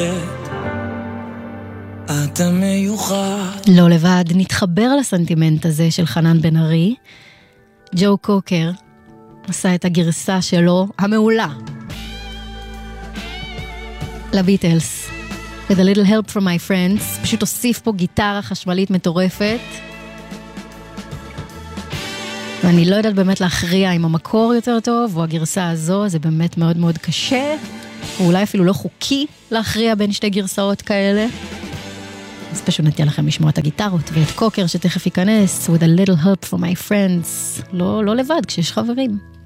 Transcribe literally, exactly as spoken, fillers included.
אתה מיוחד. לא לבד, נתחבר לסנטימנט הזה של חנן בן ארי. ג'ו קוקר עשה את הגרסה שלו המעולה לביטלס, with a little help from my friends. פשוט הוסיף פה גיטרה חשמלית מטורפת, ואני לא יודעת באמת להכריע אם המקור יותר טוב או הגרסה הזו. זה באמת מאוד מאוד קשה, ואולי אפילו לא חוקי להכריע בין שתי גרסאות כאלה. אז פשוט נתן לכם לשמוע את הגיטרות ואת קוקר שתכף ייכנס with a little help from my friends. לא, לא לבד כשיש חברים.